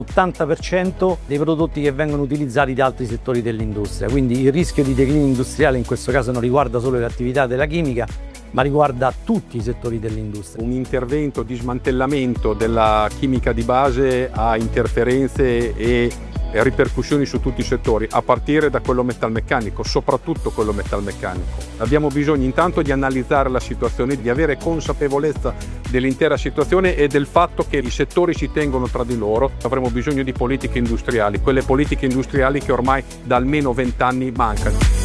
l'80% dei prodotti che vengono utilizzati da altri settori dell'industria, quindi il rischio di declino industriale in questo caso non riguarda solo le attività della chimica, ma riguarda tutti i settori dell'industria. Un intervento di smantellamento della chimica di base ha interferenze e ripercussioni su tutti i settori, a partire da quello metalmeccanico, soprattutto quello metalmeccanico. Abbiamo bisogno intanto di analizzare la situazione, di avere consapevolezza dell'intera situazione e del fatto che i settori si tengono tra di loro. Avremo bisogno di politiche industriali, quelle politiche industriali che ormai da almeno 20 anni mancano.